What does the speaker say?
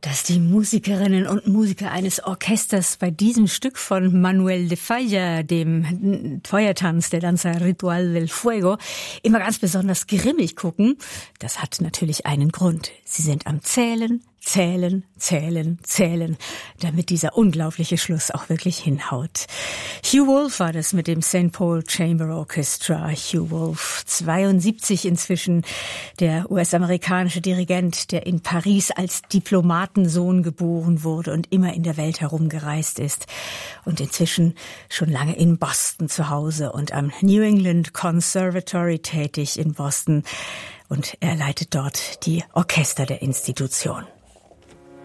Dass die Musikerinnen und Musiker eines Orchesters bei diesem Stück von Manuel de Falla, dem Feuertanz, der Danza Ritual del Fuego, immer ganz besonders grimmig gucken, das hat natürlich einen Grund. Sie sind am Zählen, damit dieser unglaubliche Schluss auch wirklich hinhaut. Hugh Wolf war das mit dem St. Paul Chamber Orchestra. Hugh Wolf, 72 inzwischen, der US-amerikanische Dirigent, der in Paris als Diplomatensohn geboren wurde und immer in der Welt herumgereist ist und inzwischen schon lange in Boston zu Hause und am New England Conservatory tätig in Boston. Und er leitet dort die Orchester der Institution.